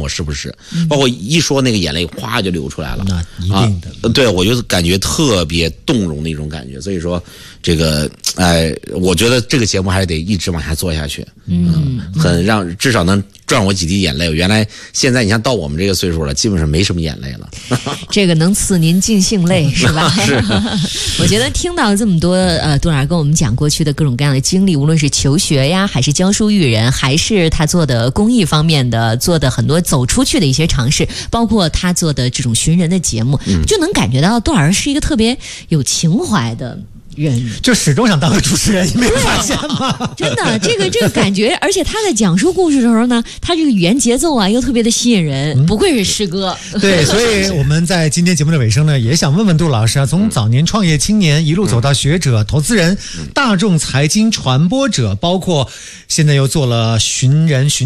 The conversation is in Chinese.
我是不是？包括一说那个眼泪哗就流出来了， 那一定的， 对，我就感觉特别动容的一种感觉。所以说，这个我觉得这个节目还是得一直往下做下去，很至少能赚我几滴眼泪。原来现在你像到我们这个岁数了，基本上没什么眼泪了。 这个能赐您尽兴泪是吧？ 是。 我觉得听到这么多杜老师跟我们讲过去的各种各样的经历，无论是求学呀，还是教书育人，还是他做的公益方面的，做的很多走出去的一些尝试，包括他做的这种寻人的节目，就能感觉到杜老师是一个特别有情怀的人， 就始终想当个主持人，你没有发现吗？ 真的，这个感觉，而且他在讲述故事的时候呢，他这个语言节奏啊又特别的吸引人，不愧是师哥。 对，所以我们在今天节目的尾声呢，也想问问杜老师啊，从早年创业青年一路走到学者、投资人、大众财经传播者，包括现在又做了寻人寻